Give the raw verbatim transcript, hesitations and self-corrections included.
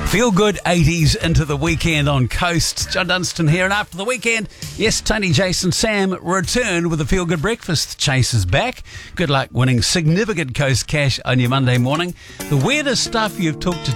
Feel good eighties into the weekend on Coast. John Dunstan here, and after the weekend, yes, Tony, Jason, Sam return with a Feel Good Breakfast. Chase is back. Good luck winning significant Coast cash on your Monday morning. The weirdest stuff you've talked to